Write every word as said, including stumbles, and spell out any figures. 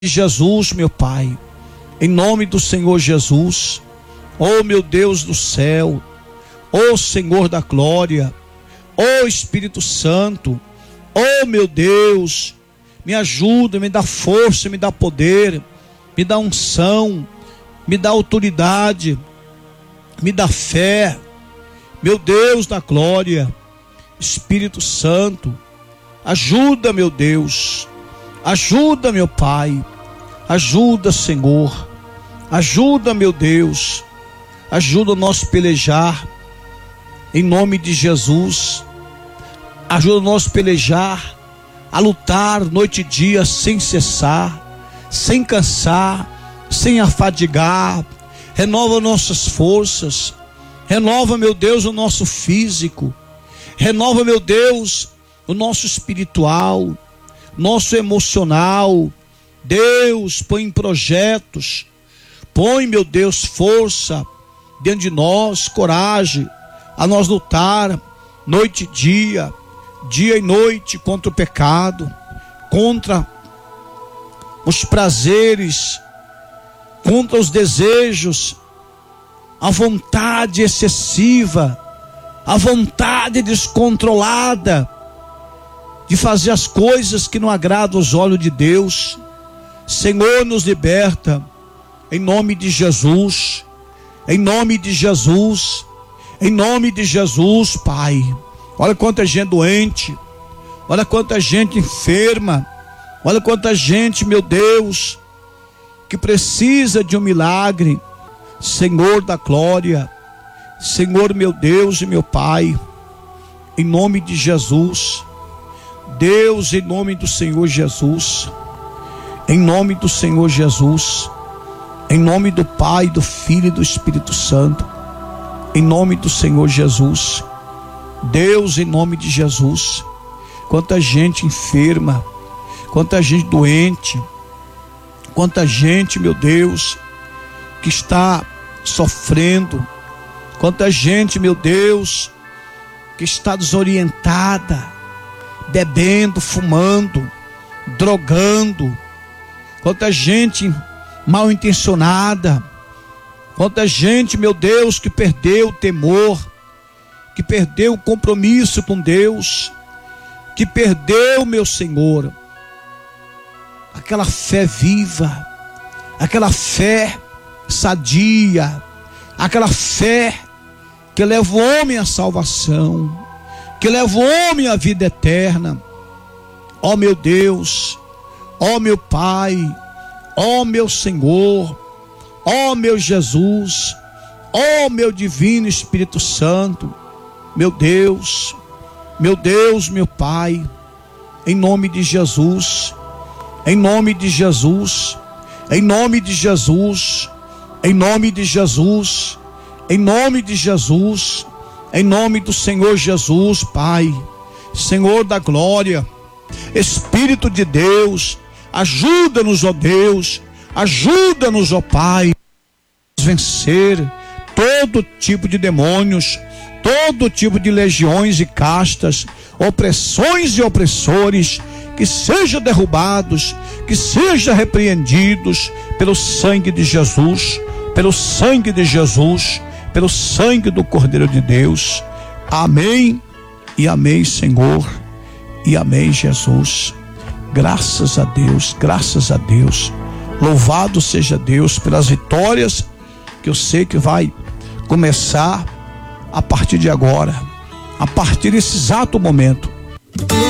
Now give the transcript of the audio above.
Jesus, meu Pai, em nome do Senhor Jesus, ó meu Deus do céu, ó Senhor da glória, ó Espírito Santo, ó meu Deus, me ajuda, me dá força, me dá poder, me dá unção, me dá autoridade, me dá fé, meu Deus da glória, Espírito Santo, ajuda, meu Deus, ajuda, meu Pai, ajuda, Senhor, ajuda, meu Deus, ajuda nós pelejar, em nome de Jesus, ajuda nós pelejar, a lutar noite e dia sem cessar, sem cansar, sem afadigar, renova nossas forças, renova, meu Deus, o nosso físico, renova, meu Deus, o nosso espiritual, nosso emocional. Deus, põe em projetos, põe, meu Deus, força dentro de nós, coragem a nós lutar noite e dia, dia e noite contra o pecado, contra os prazeres, contra os desejos, a vontade excessiva, a vontade descontrolada de fazer as coisas que não agradam aos olhos de Deus. Senhor, nos liberta, em nome de Jesus, em nome de Jesus, em nome de Jesus, Pai. Olha quanta gente doente, olha quanta gente enferma, olha quanta gente, meu Deus, que precisa de um milagre. Senhor da glória, Senhor, meu Deus e meu Pai, em nome de Jesus, Deus, em nome do Senhor Jesus, em nome do Senhor Jesus, em nome do Pai, do Filho e do Espírito Santo, em nome do Senhor Jesus, Deus, em nome de Jesus, quanta gente enferma, quanta gente doente, quanta gente, meu Deus, que está sofrendo, quanta gente, meu Deus, que está desorientada, bebendo, fumando, drogando, quanta gente mal intencionada, quanta gente, meu Deus, que perdeu o temor, que perdeu o compromisso com Deus, que perdeu, meu Senhor, aquela fé viva, aquela fé sadia, aquela fé que leva o homem à salvação, que leva o homem à vida eterna. Ó meu Deus, ó meu Pai, ó meu Senhor, ó meu Jesus, ó meu divino Espírito Santo, meu Deus, meu Deus, meu Pai, em nome de Jesus, em nome de Jesus, em nome de Jesus, em nome de Jesus, em nome de Jesus, em nome do Senhor Jesus, Pai, Senhor da glória, Espírito de Deus, ajuda-nos, ó Deus, ajuda-nos, ó Pai, a vencer todo tipo de demônios, todo tipo de legiões e castas, opressões e opressores, que sejam derrubados, que sejam repreendidos pelo sangue de Jesus, pelo sangue de Jesus, pelo sangue do Cordeiro de Deus. Amém e amém, Senhor, e amém, Jesus. Graças a Deus, graças a Deus. Louvado seja Deus pelas vitórias que eu sei que vai começar a partir de agora, a partir desse exato momento.